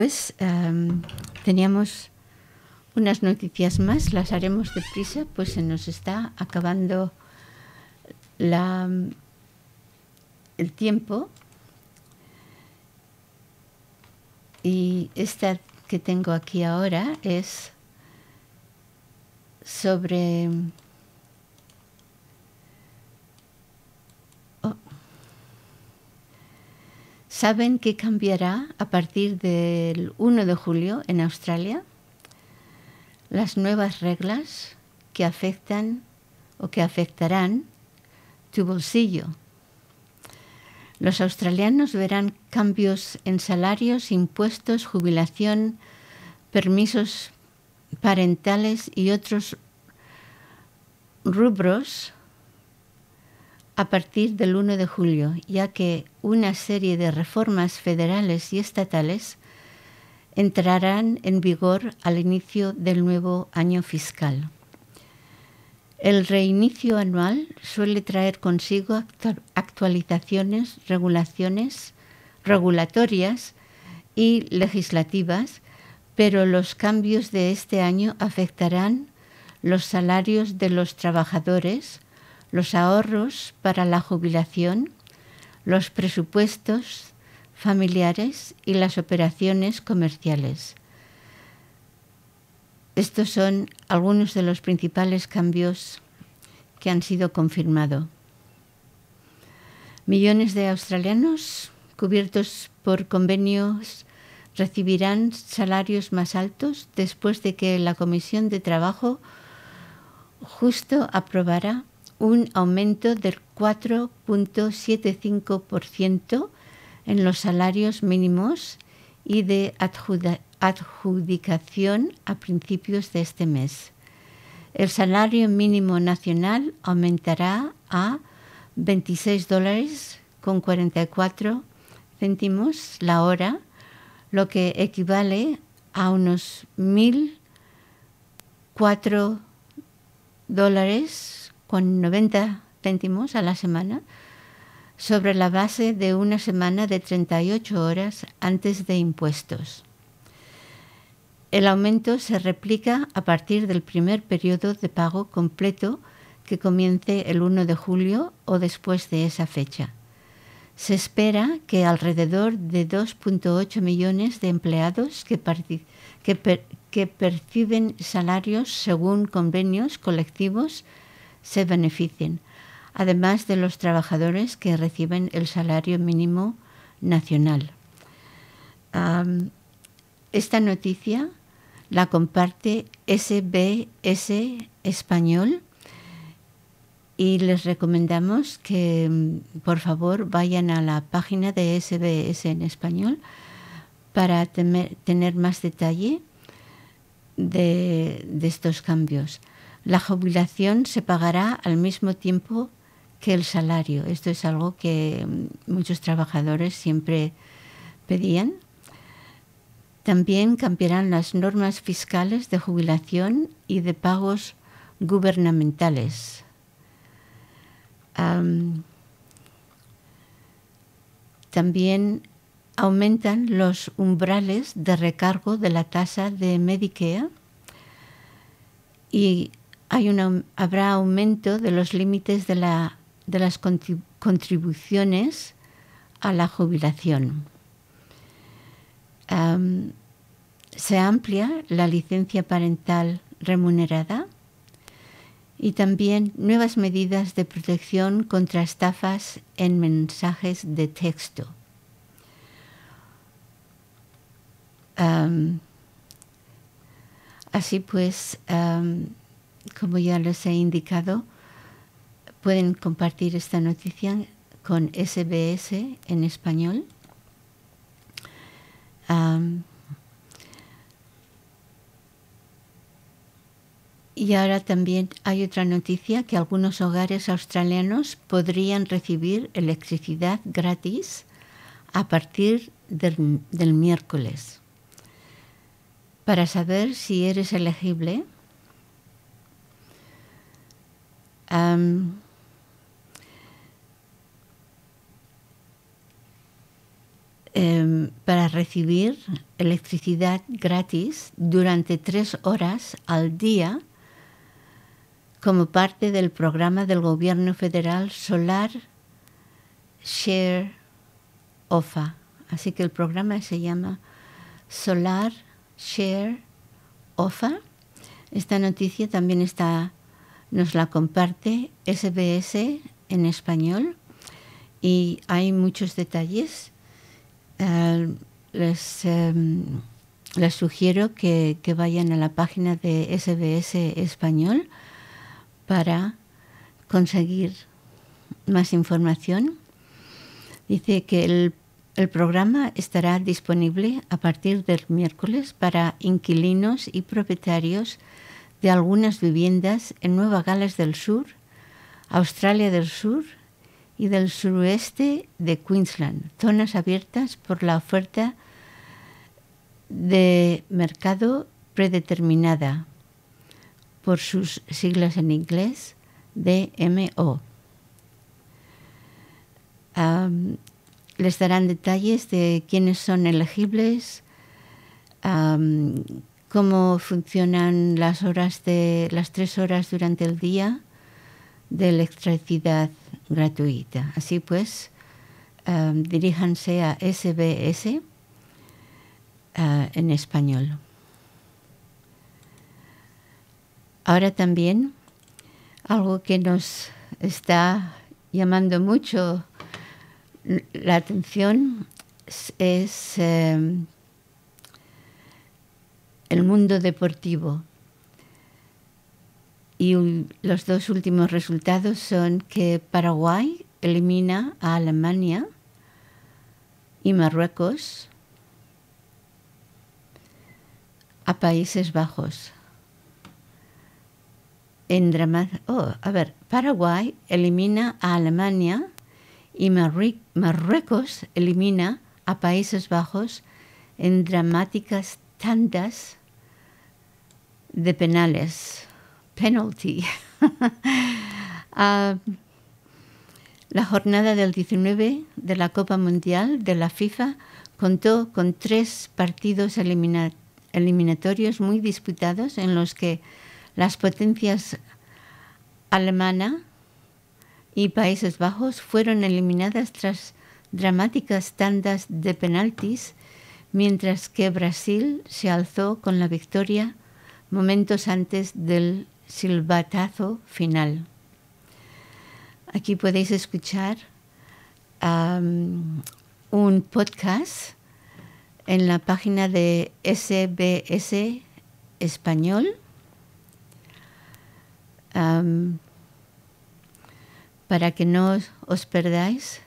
Pues teníamos unas noticias más, las haremos deprisa, pues se nos está acabando el tiempo. Y esta que tengo aquí ahora es sobre... ¿Saben qué cambiará a partir del 1 de julio en Australia? Las nuevas reglas que afectan o que afectarán tu bolsillo. Los australianos verán cambios en salarios, impuestos, jubilación, permisos parentales y otros rubros a partir del 1 de julio, ya que una serie de reformas federales y estatales entrarán en vigor al inicio del nuevo año fiscal. El reinicio anual suele traer consigo actualizaciones, regulatorias y legislativas, pero los cambios de este año afectarán los salarios de los trabajadores, los ahorros para la jubilación, los presupuestos familiares y las operaciones comerciales. Estos son algunos de los principales cambios que han sido confirmados. Millones de australianos cubiertos por convenios recibirán salarios más altos después de que la Comisión de Trabajo justo aprobara un aumento del 4.75% en los salarios mínimos y de adjudicación a principios de este mes. El salario mínimo nacional aumentará a $26.44 la hora, lo que equivale a unos $1.004.90 a la semana, sobre la base de una semana de 38 horas antes de impuestos. El aumento se replica a partir del primer periodo de pago completo que comience el 1 de julio o después de esa fecha. Se espera que alrededor de 2.8 millones de empleados que perciben salarios según convenios colectivos se beneficien, además de los trabajadores que reciben el salario mínimo nacional. Esta noticia la comparte SBS Español y les recomendamos que, por favor, vayan a la página de SBS en español para tener más detalle de estos cambios. La jubilación se pagará al mismo tiempo que el salario. Esto es algo que muchos trabajadores siempre pedían. También cambiarán las normas fiscales de jubilación y de pagos gubernamentales. También aumentan los umbrales de recargo de la tasa de Medicare y habrá aumento de los límites de las contribuciones a la jubilación. Se amplia la licencia parental remunerada y también nuevas medidas de protección contra estafas en mensajes de texto. Así pues, como ya les he indicado, pueden compartir esta noticia con SBS en español. Y ahora también hay otra noticia que algunos hogares australianos podrían recibir electricidad gratis a partir del miércoles. Para saber si eres elegible, para recibir electricidad gratis durante 3 horas al día como parte del programa del gobierno federal Solar Share OFA. Así que el programa se llama Solar Share OFA. Esta noticia también nos la comparte SBS en español y hay muchos detalles. Les sugiero que vayan a la página de SBS Español para conseguir más información. Dice que el programa estará disponible a partir del miércoles para inquilinos y propietarios de algunas viviendas en Nueva Gales del Sur, Australia del Sur y del suroeste de Queensland, zonas abiertas por la oferta de mercado predeterminada, por sus siglas en inglés, DMO. Les darán detalles de quiénes son elegibles, cómo funcionan las 3 horas durante el día de electricidad gratuita. Así pues, diríjanse a SBS en español. Ahora también, algo que nos está llamando mucho la atención es el mundo deportivo. Y los 2 últimos resultados son que Paraguay elimina a Alemania y Marruecos a Países Bajos. Paraguay elimina a Alemania y Marruecos elimina a Países Bajos en dramáticas tandas de penales. Penalty. La jornada del 19 de la Copa Mundial de la FIFA contó con 3 partidos eliminatorios muy disputados en los que las potencias alemana y Países Bajos fueron eliminadas tras dramáticas tandas de penaltis, mientras que Brasil se alzó con la victoria momentos antes del silbatazo final. Aquí podéis escuchar un podcast en la página de SBS Español. Para que no os perdáis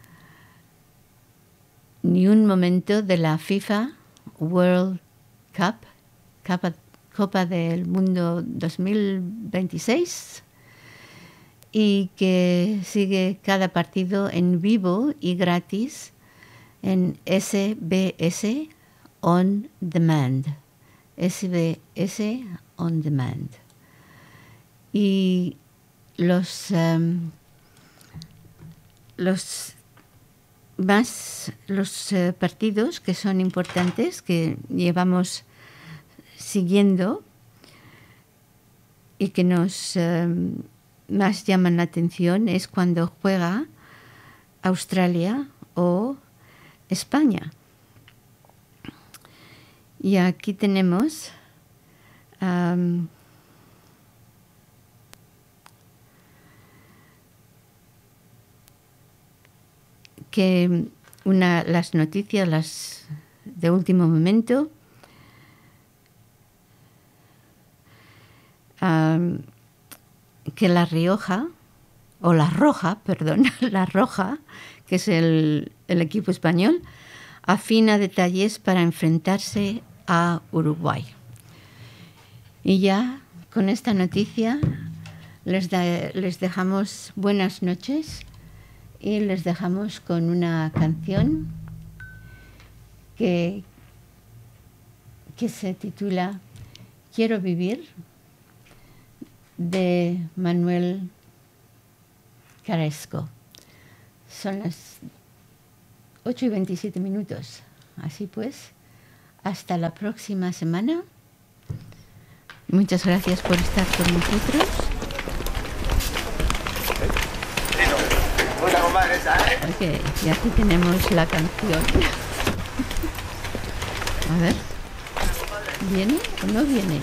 ni un momento de la FIFA World Cup, Copa del Mundo 2026, y que sigue cada partido en vivo y gratis en SBS On Demand. SBS On Demand. Y los partidos que son importantes, que llevamos siguiendo y que nos más llaman la atención, es cuando juega Australia o España. Y aquí tenemos que las noticias de último momento que La Roja, que es el equipo español, afina detalles para enfrentarse a Uruguay. Y ya con esta noticia les dejamos buenas noches y les dejamos con una canción que se titula Quiero vivir, de Manuel Carrasco. Son las 8:27. Así pues, hasta la próxima semana. Muchas gracias por estar con nosotros. Ok, y aquí tenemos la canción. A ver, ¿viene o no viene?